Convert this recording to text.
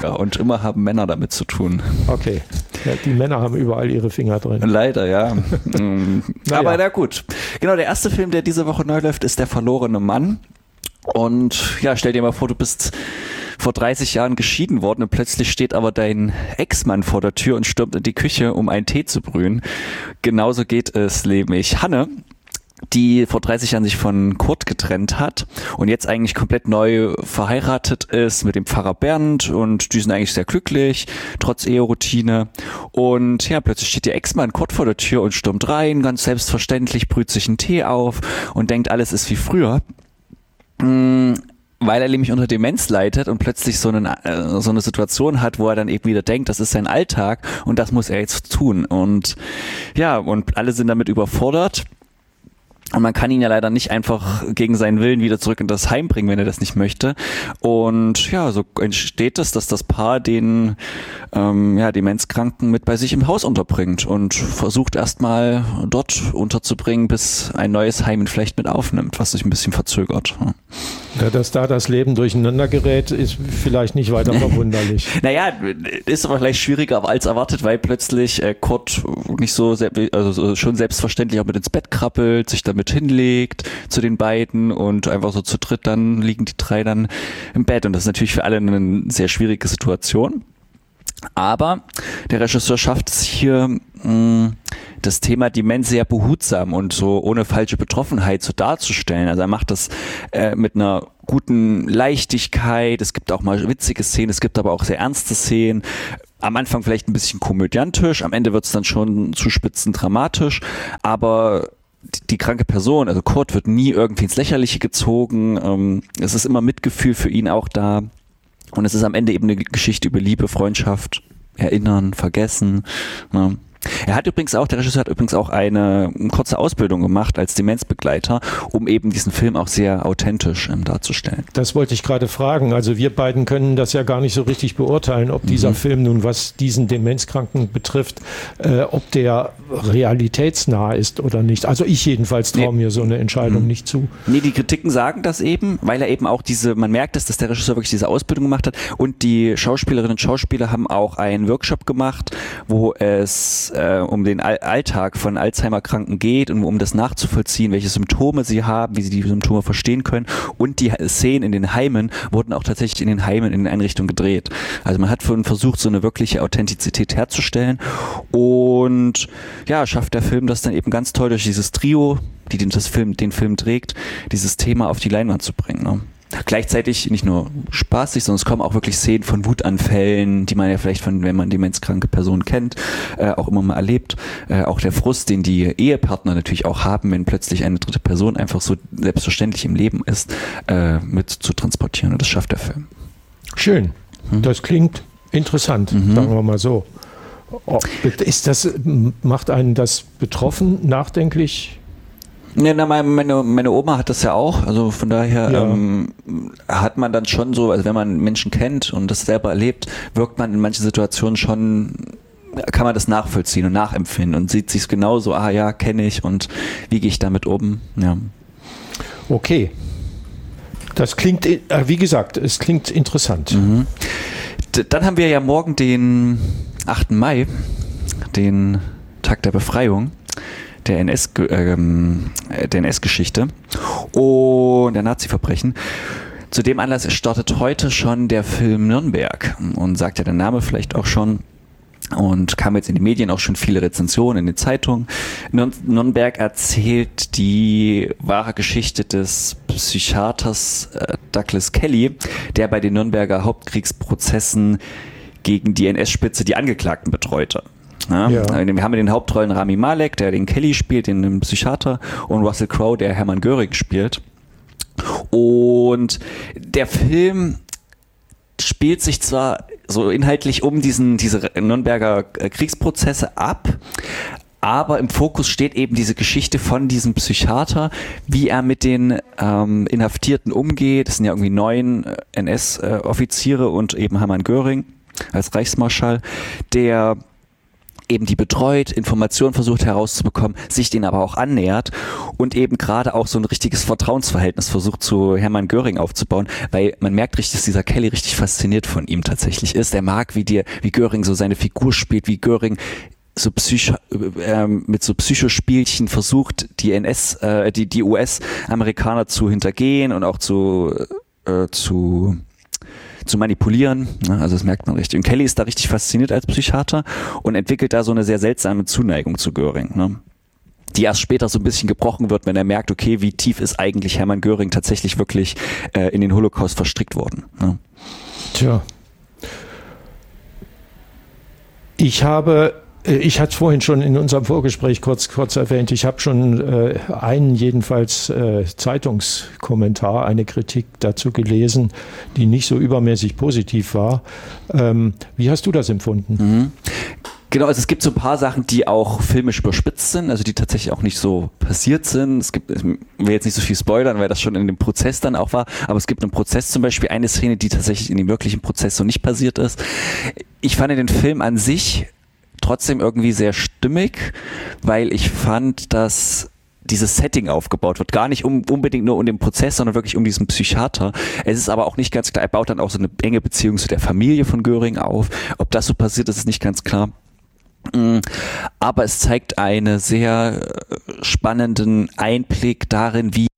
Leider. Und immer haben Männer damit zu tun. Okay. Ja, die Männer haben überall ihre Finger drin. Leider, ja. Aber na gut. Genau, der erste Film, der diese Woche neu läuft, ist Der verlorene Mann. Und ja, stell dir mal vor, du bist vor 30 Jahren geschieden worden und plötzlich steht aber dein Ex-Mann vor der Tür und stürmt in die Küche, um einen Tee zu brühen. Genauso geht es nämlich Hanne, die vor 30 Jahren sich von Kurt getrennt hat und jetzt eigentlich komplett neu verheiratet ist mit dem Pfarrer Bernd und die sind eigentlich sehr glücklich, trotz Eheroutine. Und ja, plötzlich steht ihr Ex-Mann Kurt vor der Tür und stürmt rein, ganz selbstverständlich brüht sich einen Tee auf und denkt, alles ist wie früher. Weil er nämlich unter Demenz leidet und plötzlich so eine Situation hat, wo er dann eben wieder denkt, das ist sein Alltag und das muss er jetzt tun. Und ja, und alle sind damit überfordert. Und man kann ihn ja leider nicht einfach gegen seinen Willen wieder zurück in das Heim bringen, wenn er das nicht möchte. Und ja, so entsteht es, dass das Paar den Demenzkranken mit bei sich im Haus unterbringt und versucht erstmal dort unterzubringen, bis ein neues Heim ihn vielleicht mit aufnimmt, was sich ein bisschen verzögert. Ja, dass da das Leben durcheinander gerät, ist vielleicht nicht weiter verwunderlich. Naja, ist aber vielleicht schwieriger als erwartet, weil plötzlich Kurt nicht so, schon selbstverständlich auch mit ins Bett krabbelt, sich damit hinlegt zu den beiden und einfach so zu dritt dann liegen die drei dann im Bett. Und das ist natürlich für alle eine sehr schwierige Situation. Aber der Regisseur schafft es hier, das Thema Demenz sehr behutsam und so ohne falsche Betroffenheit so darzustellen. Also er macht das mit einer guten Leichtigkeit. Es gibt auch mal witzige Szenen, es gibt aber auch sehr ernste Szenen. Am Anfang vielleicht ein bisschen komödiantisch, am Ende wird es dann schon zuspitzend dramatisch, aber die kranke Person, also Kurt, wird nie irgendwie ins Lächerliche gezogen. Es ist immer Mitgefühl für ihn auch da. Und es ist am Ende eben eine Geschichte über Liebe, Freundschaft, Erinnern, Vergessen. Ne? Der Regisseur hat übrigens auch eine kurze Ausbildung gemacht als Demenzbegleiter, um eben diesen Film auch sehr authentisch darzustellen. Das wollte ich gerade fragen. Also wir beiden können das ja gar nicht so richtig beurteilen, ob dieser Film nun, was diesen Demenzkranken betrifft, ob der realitätsnah ist oder nicht. Also ich jedenfalls traue mir so eine Entscheidung nicht zu. Nee, die Kritiken sagen das eben, weil er eben auch man merkt es, dass der Regisseur wirklich diese Ausbildung gemacht hat und die Schauspielerinnen und Schauspieler haben auch einen Workshop gemacht, wo es um den Alltag von Alzheimer-Kranken geht und um das nachzuvollziehen, welche Symptome sie haben, wie sie die Symptome verstehen können. Und die Szenen in den Heimen wurden auch tatsächlich in den Heimen, in den Einrichtungen gedreht. Also man hat versucht, so eine wirkliche Authentizität herzustellen. Und ja, schafft der Film das dann eben ganz toll durch dieses Trio, die den Film trägt, dieses Thema auf die Leinwand zu bringen. Ne? Gleichzeitig nicht nur spaßig, sondern es kommen auch wirklich Szenen von Wutanfällen, die man ja vielleicht wenn man demenzkranke Personen kennt, auch immer mal erlebt. Auch der Frust, den die Ehepartner natürlich auch haben, wenn plötzlich eine dritte Person einfach so selbstverständlich im Leben ist, mit zu transportieren. Und das schafft der Film. Schön. Das klingt interessant, sagen wir mal so. Macht einen das betroffen, nachdenklich? Ja, meine Oma hat das ja auch, also von daher hat man dann schon so, also wenn man Menschen kennt und das selber erlebt, wirkt man in manchen Situationen schon, kann man das nachvollziehen und nachempfinden und sieht sich genauso, kenne ich und wie gehe ich damit um, ja. Okay. Das klingt, wie gesagt, es klingt interessant. Dann haben wir ja morgen den 8. Mai, den Tag der Befreiung. Der NS-Geschichte und der Nazi-Verbrechen. Zu dem Anlass startet heute schon der Film Nürnberg und sagt ja der Name vielleicht auch schon und kam jetzt in die Medien auch schon viele Rezensionen in den Zeitungen. Nürnberg erzählt die wahre Geschichte des Psychiaters Douglas Kelly, der bei den Nürnberger Hauptkriegsprozessen gegen die NS-Spitze die Angeklagten betreute. Ja. Wir haben in den Hauptrollen Rami Malek, der den Kelly spielt, den Psychiater, und Russell Crowe, der Hermann Göring spielt. Und der Film spielt sich zwar so inhaltlich um diese Nürnberger Kriegsprozesse ab, aber im Fokus steht eben diese Geschichte von diesem Psychiater, wie er mit den Inhaftierten umgeht. Es sind ja irgendwie 9 NS-Offiziere und eben Hermann Göring als Reichsmarschall, der eben die betreut, Informationen versucht herauszubekommen, sich denen aber auch annähert und eben gerade auch so ein richtiges Vertrauensverhältnis versucht zu Hermann Göring aufzubauen, weil man merkt richtig, dass dieser Kelly richtig fasziniert von ihm tatsächlich ist. Er mag, wie Göring so seine Figur spielt, wie Göring so mit so Psychospielchen versucht, die US-Amerikaner zu hintergehen und auch zu manipulieren. Also das merkt man richtig. Und Kelly ist da richtig fasziniert als Psychiater und entwickelt da so eine sehr seltsame Zuneigung zu Göring, ne? Die erst später so ein bisschen gebrochen wird, wenn er merkt, okay, wie tief ist eigentlich Hermann Göring tatsächlich wirklich in den Holocaust verstrickt worden, ne? Tja. Ich hatte es vorhin schon in unserem Vorgespräch kurz erwähnt, ich habe schon einen jedenfalls Zeitungskommentar, eine Kritik dazu gelesen, die nicht so übermäßig positiv war. Wie hast du das empfunden? Mhm. Genau, also es gibt so ein paar Sachen, die auch filmisch überspitzt sind, also die tatsächlich auch nicht so passiert sind. Ich will jetzt nicht so viel spoilern, weil das schon in dem Prozess dann auch war, aber es gibt im Prozess zum Beispiel eine Szene, die tatsächlich in dem wirklichen Prozess so nicht passiert ist. Ich fand den Film an sich trotzdem irgendwie sehr stimmig, weil ich fand, dass dieses Setting aufgebaut wird, gar nicht unbedingt nur um den Prozess, sondern wirklich um diesen Psychiater. Es ist aber auch nicht ganz klar, er baut dann auch so eine enge Beziehung zu der Familie von Göring auf. Ob das so passiert ist nicht ganz klar. Aber es zeigt einen sehr spannenden Einblick darin, wie